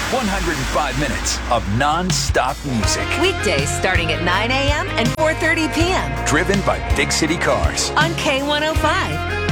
105 minutes of non-stop music. Weekdays starting at 9 a.m. and 4:30 p.m. Driven by Big City Cars. on K105.